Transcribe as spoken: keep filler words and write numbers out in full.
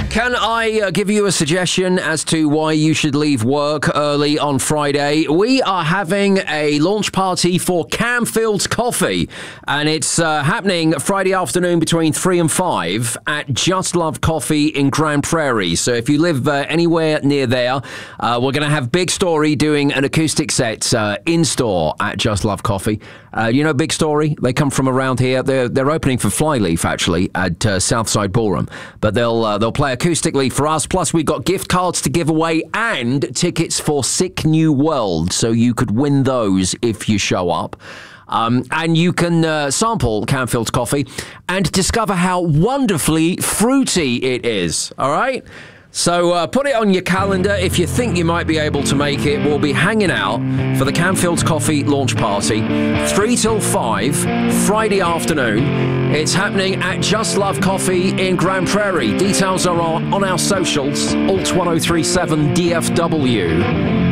Can I uh, give you a suggestion as to why you should leave work early on Friday? We are having a launch party for Camfield's Coffee, and it's uh, happening Friday afternoon between three and five at Just Love Coffee in Grand Prairie. So if you live uh, anywhere near there, uh, we're going to have Big Story doing an acoustic set uh, in-store at Just Love Coffee. Uh, you know Big Story? They come from around here. They're, they're opening for Flyleaf, actually, at uh, Southside Ballroom. But they'll uh, they'll play acoustically for us. Plus, we've got gift cards to give away and tickets for Sick New World. So you could win those if you show up. Um, and you can uh, sample Camfield's Coffee and discover how wonderfully fruity it is. All right? So uh, put it on your calendar. If you think you might be able to make it, we'll be hanging out for the Camfield's Coffee launch party, three till five, Friday afternoon. It's happening at Just Love Coffee in Grand Prairie. Details are on, on our socials, Alt ten thirty-seven D F W.